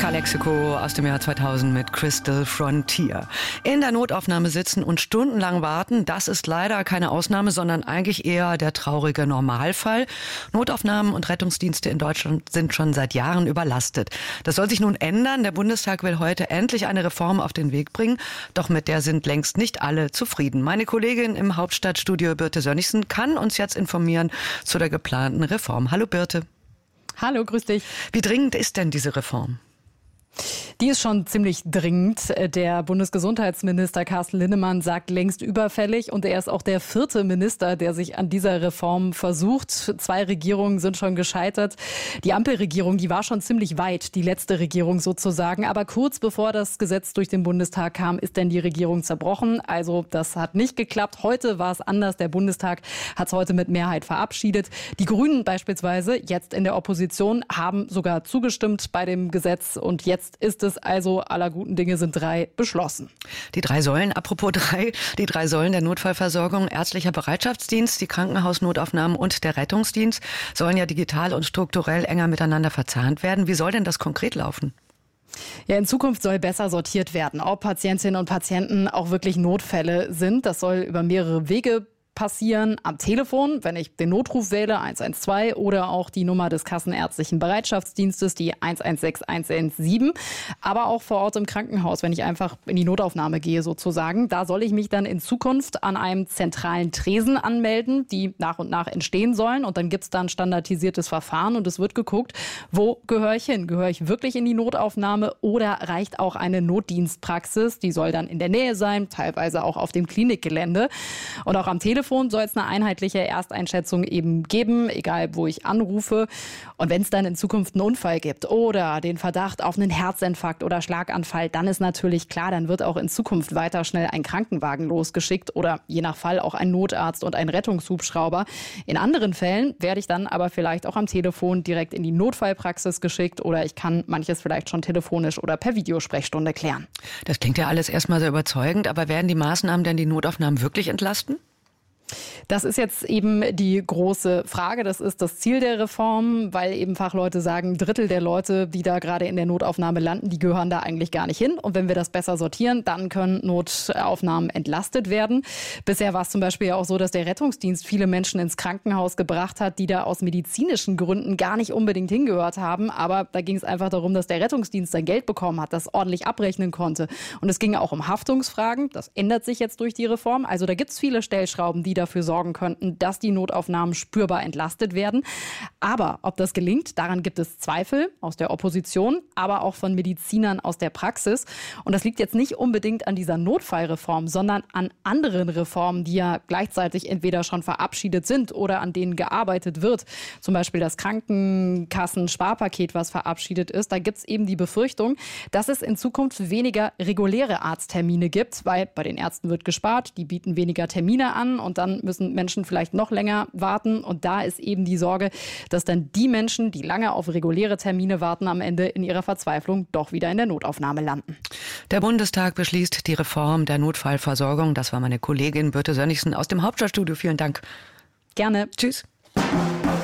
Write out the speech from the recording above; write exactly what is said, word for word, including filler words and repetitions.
Calexico aus dem Jahr zweitausend mit Crystal Frontier. In der Notaufnahme sitzen und stundenlang warten, das ist leider keine Ausnahme, sondern eigentlich eher der traurige Normalfall. Notaufnahmen und Rettungsdienste in Deutschland sind schon seit Jahren überlastet. Das soll sich nun ändern. Der Bundestag will heute endlich eine Reform auf den Weg bringen. Doch mit der sind längst nicht alle zufrieden. Meine Kollegin im Hauptstadtstudio Birte Sönnigsen kann uns jetzt informieren zu der geplanten Reform. Hallo Birte. Hallo, grüß dich. Wie dringend ist denn diese Reform? Die ist schon ziemlich dringend. Der Bundesgesundheitsminister Carsten Linnemann sagt längst überfällig und er ist auch der vierte Minister, der sich an dieser Reform versucht. Zwei Regierungen sind schon gescheitert. Die Ampelregierung, die war schon ziemlich weit, die letzte Regierung sozusagen. Aber kurz bevor das Gesetz durch den Bundestag kam, ist denn die Regierung zerbrochen. Also das hat nicht geklappt. Heute war es anders. Der Bundestag hat es heute mit Mehrheit verabschiedet. Die Grünen beispielsweise, jetzt in der Opposition, haben sogar zugestimmt bei dem Gesetz und jetzt ist es also, aller guten Dinge sind drei, beschlossen. Die drei Säulen, apropos drei, die drei Säulen der Notfallversorgung, ärztlicher Bereitschaftsdienst, die Krankenhausnotaufnahmen und der Rettungsdienst sollen ja digital und strukturell enger miteinander verzahnt werden. Wie soll denn das konkret laufen? Ja, in Zukunft soll besser sortiert werden, ob Patientinnen und Patienten auch wirklich Notfälle sind. Das soll über mehrere Wege passieren, am Telefon, wenn ich den Notruf wähle, eins eins zwei, oder auch die Nummer des Kassenärztlichen Bereitschaftsdienstes, die eins eins sechs eins eins sieben, aber auch vor Ort im Krankenhaus, wenn ich einfach in die Notaufnahme gehe sozusagen. Da soll ich mich dann in Zukunft an einem zentralen Tresen anmelden, die nach und nach entstehen sollen, und dann gibt's dann standardisiertes Verfahren und es wird geguckt, wo gehöre ich hin? Gehöre ich wirklich in die Notaufnahme oder reicht auch eine Notdienstpraxis? Die soll dann in der Nähe sein, teilweise auch auf dem Klinikgelände, und auch am Telefon soll es eine einheitliche Ersteinschätzung eben geben, egal wo ich anrufe. Und wenn es dann in Zukunft einen Unfall gibt oder den Verdacht auf einen Herzinfarkt oder Schlaganfall, dann ist natürlich klar, dann wird auch in Zukunft weiter schnell ein Krankenwagen losgeschickt oder je nach Fall auch ein Notarzt und ein Rettungshubschrauber. In anderen Fällen werde ich dann aber vielleicht auch am Telefon direkt in die Notfallpraxis geschickt oder ich kann manches vielleicht schon telefonisch oder per Videosprechstunde klären. Das klingt ja alles erstmal sehr überzeugend, aber werden die Maßnahmen denn die Notaufnahmen wirklich entlasten? Das ist jetzt eben die große Frage. Das ist das Ziel der Reform, weil eben Fachleute sagen, ein Drittel der Leute, die da gerade in der Notaufnahme landen, die gehören da eigentlich gar nicht hin. Und wenn wir das besser sortieren, dann können Notaufnahmen entlastet werden. Bisher war es zum Beispiel ja auch so, dass der Rettungsdienst viele Menschen ins Krankenhaus gebracht hat, die da aus medizinischen Gründen gar nicht unbedingt hingehört haben. Aber da ging es einfach darum, dass der Rettungsdienst sein Geld bekommen hat, das ordentlich abrechnen konnte. Und es ging auch um Haftungsfragen. Das ändert sich jetzt durch die Reform. Also da gibt es viele Stellschrauben, die dafür sorgen könnten, dass die Notaufnahmen spürbar entlastet werden. Aber ob das gelingt, daran gibt es Zweifel aus der Opposition, aber auch von Medizinern aus der Praxis. Und das liegt jetzt nicht unbedingt an dieser Notfallreform, sondern an anderen Reformen, die ja gleichzeitig entweder schon verabschiedet sind oder an denen gearbeitet wird. Zum Beispiel das Krankenkassen-Sparpaket, was verabschiedet ist. Da gibt es eben die Befürchtung, dass es in Zukunft weniger reguläre Arzttermine gibt, weil bei den Ärzten wird gespart, die bieten weniger Termine an und dann müssen Menschen vielleicht noch länger warten. Und da ist eben die Sorge, dass dann die Menschen, die lange auf reguläre Termine warten, am Ende in ihrer Verzweiflung doch wieder in der Notaufnahme landen. Der Bundestag beschließt die Reform der Notfallversorgung. Das war meine Kollegin Birte Sönnigsen aus dem Hauptstadtstudio. Vielen Dank. Gerne. Tschüss.